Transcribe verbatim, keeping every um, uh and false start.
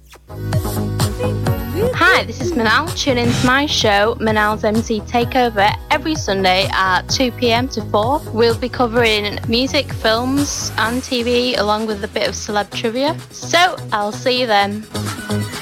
Hi, this is Manal. Tune in to my show, Manal's M C Takeover, every Sunday at two p.m. to four. We'll be covering music, films and T V, along with a bit of celeb trivia. So, I'll see you then.